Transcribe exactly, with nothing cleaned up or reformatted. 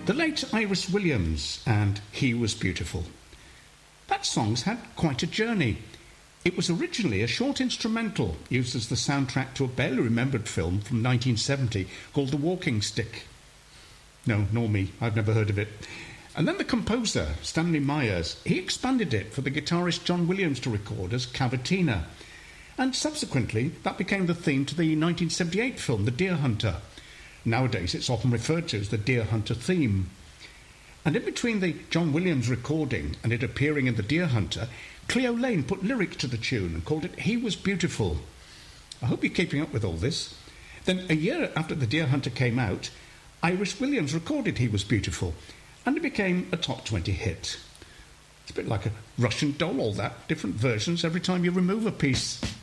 The late Iris Williams and He Was Beautiful. That song's had quite a journey. It was originally a short instrumental used as the soundtrack to a barely remembered film from nineteen seventy called The Walking Stick. No, nor me, I've never heard of it. And then the composer, Stanley Myers, he expanded it for the guitarist John Williams to record as Cavatina. And subsequently, that became the theme to the nineteen seventy-eight film The Deer Hunter. Nowadays, it's often referred to as the Deer Hunter theme. And in between the John Williams recording and it appearing in The Deer Hunter, Cleo Lane put lyrics to the tune and called it He Was Beautiful. I hope you're keeping up with all this. Then, a year after The Deer Hunter came out, Iris Williams recorded He Was Beautiful, and it became a top twenty hit. It's a bit like a Russian doll, all that. Different versions every time you remove a piece.